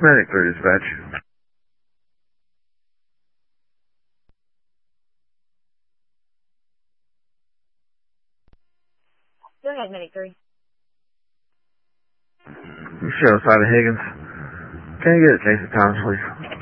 Medic 3 dispatch. Go ahead, Medic 3. Sheriff side of Higgins. Can you get a Jason Thomas, please?